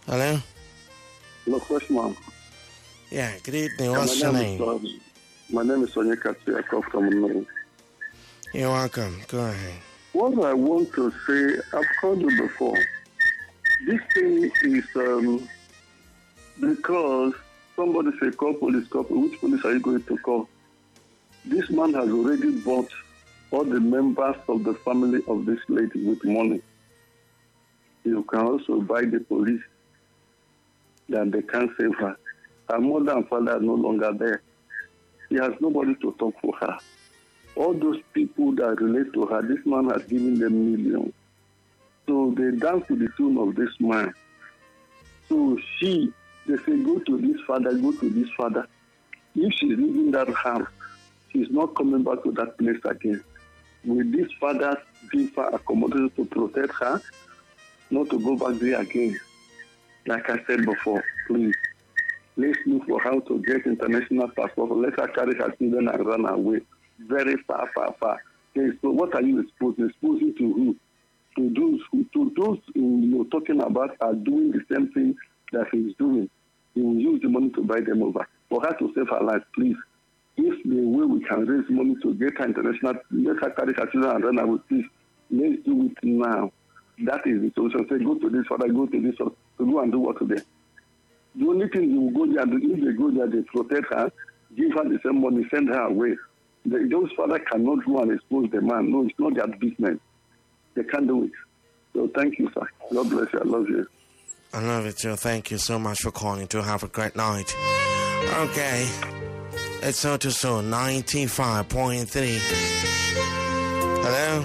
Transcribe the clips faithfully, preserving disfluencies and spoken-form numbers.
Hello? Hello, freshman. Yeah, good evening. What's your name? name? Is, uh, my name is Sonia Katsi. I come from Nome. You're welcome. Go ahead. What I want to say, I've called you before. This thing is um, because somebody say call police, call police. Which police are you going to call? This man has already bought all the members of the family of this lady with money. You can also buy the police, that they can't save her. Her mother and father are no longer there. She has nobody to talk for her. All those people that relate to her, this man has given them millions. So they dance to the tune of this man. So she, they say, go to this father, go to this father. If she's leaving that house, she's not coming back to that place again. Will this father give her accommodation to protect her, not to go back there again? Like I said before, please, let's look for how to get international passport. Let her carry her children and run away. Very far, far, far. Okay, so what are you exposing? Exposing to who? To those who, to those who you're talking about are doing the same thing that he's doing. He will use the money to buy them over. For her to save her life, please. If the way we can raise money to get her international, let her carry her children and run away, please, let's do it now. That is the solution. Say, go to this father, go to this father, to go and do what today. The only thing you will go there, if they go there, they protect her, give her the same money, send her away. The, those father cannot go and expose the man. No, it's not their business. They can't do it. So thank you, sir. God bless you. I love you. I love it too. Thank you so much for calling. To have a great night. Okay. It's so to so ninety-five point three. Hello?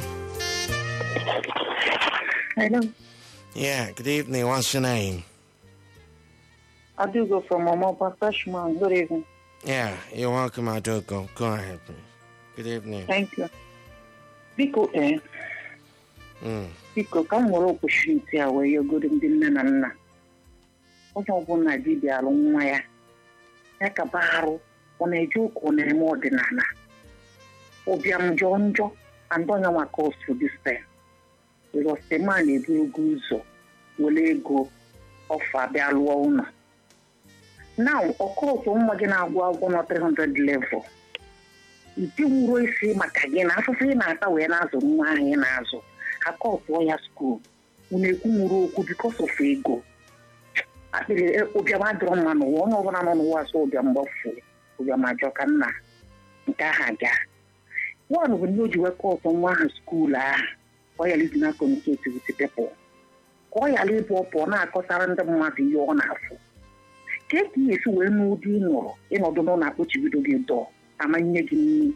Hello. Yeah, good evening. What's your name? I do go from Momopa Freshman. Good evening. Yeah, you're welcome, Adogo. Go ahead, please. Good evening. Thank you. Biko, eh? Mm. Biko, ka m nwere opportunity a wee yogoro ndị nne na nna. Onye ọbụla dibịa alụ nwa ya. Ya ka baharụ, ọ na-eje ụka ọ na-eme ọdịnala. Ụbịam njọ njọ, and onye nwa cause for this time. Because the man eburu gị ụzọ, were ego ọfa bịa lụọ ụlọ. Now, ọkọọtụ nwa gị na-agwụ agwụ na three hundred level. Iti nwuro isi maka gị na afụfụ ị na-ata wee na-azụ nwa ahụ ị na-azụ. Akọọtụ ya skuul. Unu ekwu nwuru okwu because of ego. Akpịrị ụbịam adịrọ mma n'ụwa. Onye ọbụla nọ n'ụwa asọ ụbịam gbafuru. Ụbịam ajọ ka nna nke aha gaa. One bụ ndị o ji wee kọọtụ nwa ahụ skuul ahụ. Ọ yara izi na-communicate with people. Ka ọ yara ịbụ ọpụ na-akọsara ndị mmadụ ihe ọ na-afụ. Ka e ka ị esi wee n'ụdị ị nọrọ ịnọdụ n'ọ na-akpọchibido gị dọọ amanye gị nri.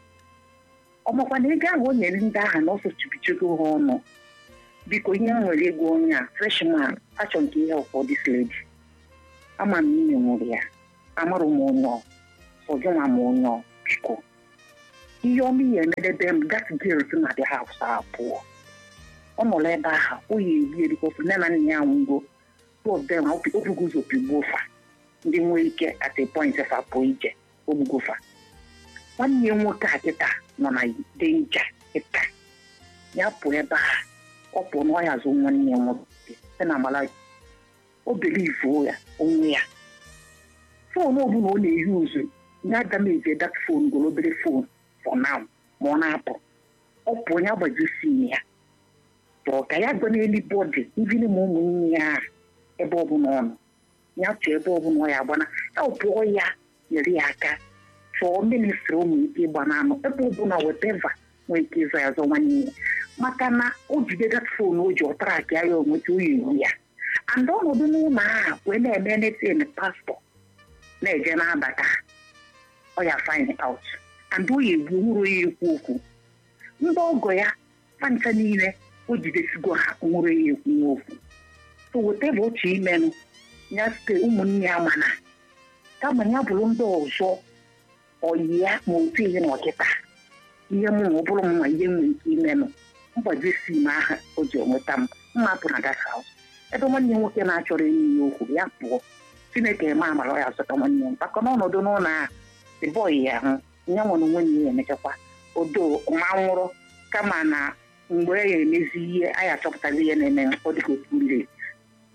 Ọmakwa na ego ahụ o nyere ndị ahụ na ọsọ chibichego ha ọnụ. Biko ihe m nwere ego onye a freshman achọ nke ihe ọfọ this lady. Ama m ime nwụrụ ya. Amarụ m onye ọ. Ọjọ nwa m onye ọ. Biko. Ihe ọma ihe emedebe m that girl si na the house apụọ. Ọ nọrọ ebe ahụ o yi ebi erikofu nne na nna ya nwụgo. Two of them obugo ụzọ pigbuo fa. Ndị nwere ike at a point efe apụ ije obugo fa. Nwanne nwoke a kịta nọ na denja kịta. Ya pụọ ebe ahụ. Ọ pụọ na ọ ya azụ nwanne ya nwoke site na amala o believe ya onwe ya. Fon ọbụla ọ na-eyi ụzụ ya damage that phone golo obere phone for now ma ọ na-apụ. Ọ pụọ ya gbajisi ya. Tọọ ka ya gwa n'eli bọdị ivini ma ụmụnne ya ebe ọbụla ọnụ. Ya chọọ ebe ọbụla ọ ya agbana. Ya pụọ ya nyere ya aka. Chọọ ministri ụmụ ike ịgba n'anụ ebe ọbụla weteva nwee ike ịza ya zọ nwanne ya. Maka na o jide that phone o ji ọtara aka ya onweta oyi iwu ya. And ọnọdụ n'ụlọ ahụ wee na-eme netin pastọ na-eje na-abata. Ọ ya find out. And o ya egbu nwụrụ ya ekwu okwu. Ndị ọgọ ya fancha niile o jidesigo ha nwụrụ ya ekwu okwu. So weteva oche imenụ ya site ụmụnne ya mana kama ya bụrụ ndị ọzọ oyi ya ma otu ihe na ọkịta. Ihe mụ na ọ bụrụ mma ihe nwere ike imenụ. Mgbaji si m aha o ji enweta m mma apụ na that house. Ebe nwanne nwoke na-achọrọ enyi ya okwu ya pụọ. Chineke eme amara ọ ya azụta nwanne ya. Maka n'ọnọdụ n'ụlọ a the boy ya hụ ya nwere onwe ya emechakwa odo ma nwụrụ kama na mgbe ya emezi ihe anyị achọpụtara ihe na-eme ọ dịka otu mmiri.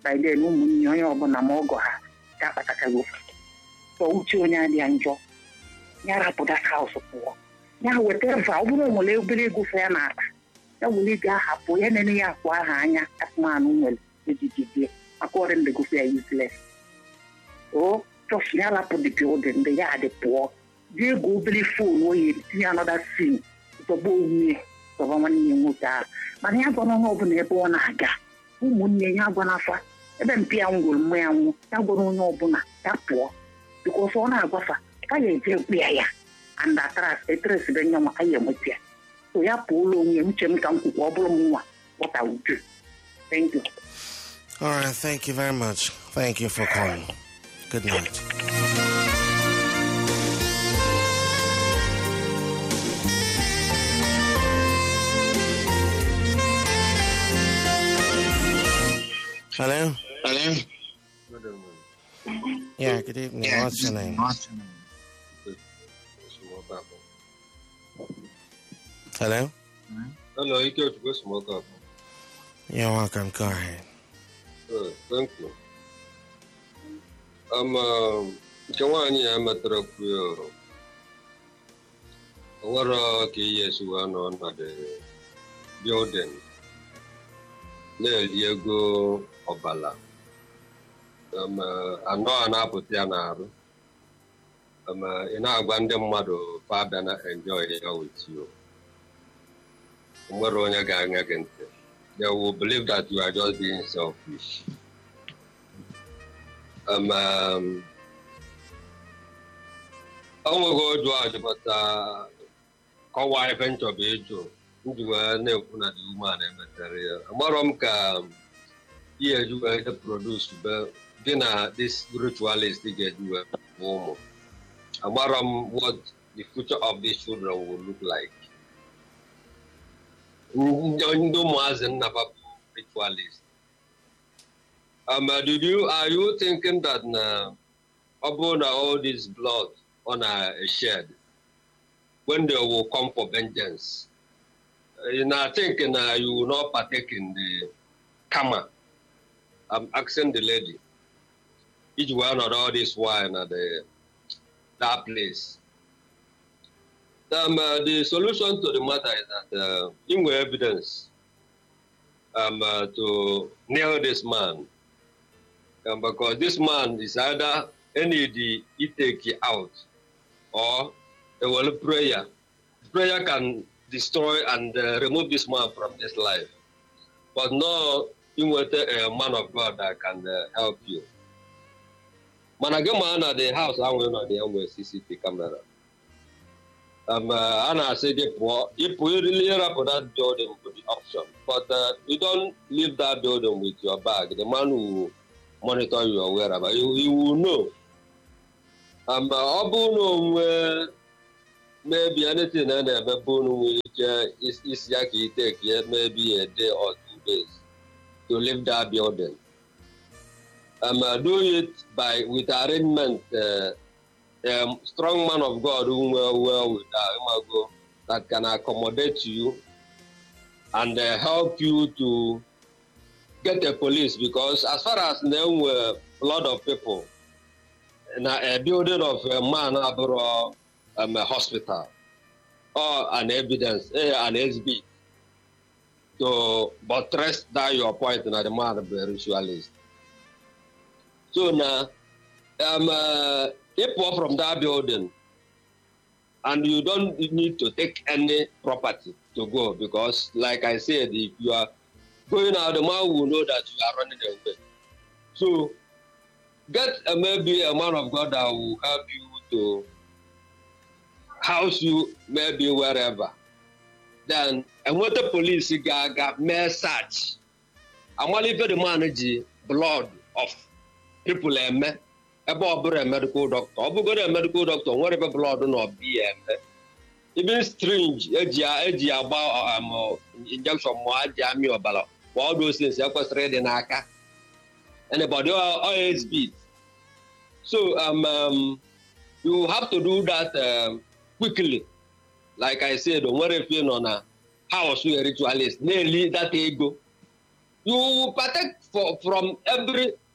by then ụmụnne onye ọbụla ma ọgọ ha ga-akpatachago so uche onye adịghị njọ ya rapụta haus pụọ ya weta va ọ bụrụ nwere obere ego ya na-akpa ya were ego ahapụ ya nene ya akpụ aha anya atụmanụ nwere ejijide maka ọrịa ndị gofe ya useless o just ya rapụ the building ndị ya adị pụọ dị ego obere fon oyi tinye another sim zọba onwe zọba nwanne ya nwoke ahụ mana ya gwana onye ọbụla ebe ọ na-aga ụmụnne ya gwa n'afa ebe mpi ya nwụrụ mma ya nwụ ya gwara onye ọbụla ya pụọ bikọs ọ na-agwafa ka ya eje ekwe ya ya and atras etresibe nye nwa ya enweta ya so ya pụọla onwe uche m ka m kwukwa ọ bụrụ m nwa what I would do. Thank you. All right, thank you very much. Thank you for calling. Good night. Hello? Hello? Yeah, good evening. Yeah, What's your name? What's your name? Hello? Hello, you can go smoke up. You're welcome. Go ahead. Uh, thank you. I'm um Jawani Amateur. What are years one on the building? There you go, Obala. Um, I know an apple piano. Um, in our Guandam model, Father enjoy it with you. They will believe that you are just being selfish. Um, um, I will go to it, but uh, how I venture be true. You are never the woman material. Amarom ka here you are to produce, but then this ritualistic you are home. Amarom what the future of these children will look like. No more than never ritualist. Um, did you are you thinking that now upon all this blood on a shed when they will come for vengeance? You know, I think uh, you will not partake in the karma. I'm asking the lady. Each one of all this wine at the that place. Um, uh, the solution to the matter is that uh, in evidence um, uh, to nail this man, um, because this man is either any the he take it out or a well prayer. Prayer can destroy and uh, remove this man from this life, but no, in with a man of God that can uh, help you. Managama at the house, I will not the C C T V camera. Um, uh, and I said, if we really up that building for the option, but uh, you don't leave that building with your bag. The man who monitor your whereabouts, you, you will know. Um, uh, maybe anything and ever which uh, is is yaki take yeah, maybe a day or two days to leave that building. Um, uh, do it by with arrangement. Uh, Um, strong man of God who well, well with uh, that can accommodate you and uh, help you to get the police, because as far as there were a lot of people in a, a building of a man abroad, um, a hospital or an evidence, uh, an S B to buttress that your point in the man of the ritualist. So now, um, uh, if you're from that building and you don't need to take any property to go, because like I said, if you are going out, the man will know that you are running away. So get a, maybe a man of God that will help you to house you maybe wherever. Then and what the police got, got mere search. I'm only the manage blood of people and about a medical doctor. I'll go to a medical doctor, whatever blood or B M. Even strange, edgy about um injection more jammy or ballot. All those things I was ready in Aka. And about all S B. So um, um you have to do that um, quickly. Like I said, don't worry if you're on a house with a ritualist, nearly that ego. You will protect for, from every